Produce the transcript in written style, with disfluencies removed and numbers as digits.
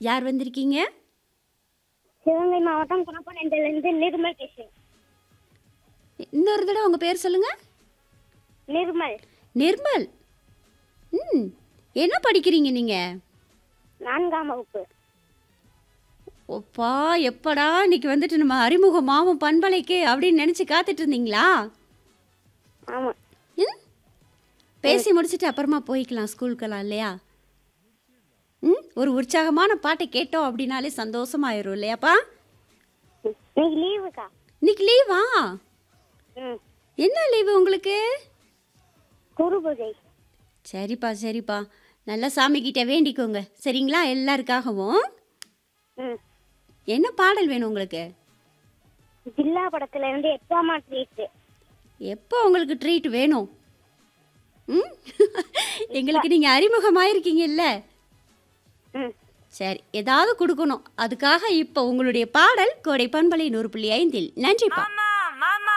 யார் வந்திருக்கீங்க? சிவகங்கை மாவட்டம் குணப்பனேந்திலிருந்து நிர்மல் பேசுறேன். இன்னொரு தடவை உங்க பேர் சொல்லுங்க. நிர்மல். நிர்மல். ம். என்ன படிக்கிறீங்க நீங்க? 4ஆம் வகுப்பு. ஒப்பா எப்படா இன்னைக்கு வந்துட்டு நம்ம அறிமுகமாவும் பண்பலைக்கு அப்படின்னு நினைச்சு காத்துட்டு இருந்தீங்களா? ஆமா. ம்? பேசி முடிச்சிட்டு அப்புறமா போய்க்கலாம் ஸ்கூலுக்கெல்லாம் இல்லையா? ம், ஒரு உற்சாகமான பாட்டை கேட்டோம் அப்படின்னாலே சந்தோஷமாயிரும் இல்லையாப்பா? இன்னைக்கு லீவுக்கா? இன்னைக்கு லீவா? ம். என்ன லீவு உங்களுக்கு? குரு பூஜை. சரிப்பா சரிப்பா, நல்லா சாமிக்கிட்ட வேண்டிக்கோங்க சரிங்களா? எல்லாருக்காகவும். ம். என்ன பாடல் வேணும் உங்களுக்கு? ஜில்லா படத்துல இருந்து எக்ஸாமா ட்ரீட். எப்போ உங்களுக்கு ட்ரீட் வேணும்? ம். எங்களுக்கு நீங்கள் அறிமுகமாயிருக்கீங்கல்ல. ம். சரி, ஏதாவது கொடுக்கணும். அதுக்காக இப்போ உங்களுடைய பாடல் கோடை பண்பலை 100.5. நன்றிப்பா.